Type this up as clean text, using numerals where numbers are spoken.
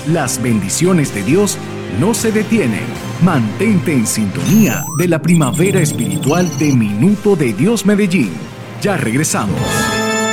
Las bendiciones de Dios no se detienen. Mantente en sintonía de la primavera espiritual de Minuto de Dios Medellín. Ya regresamos.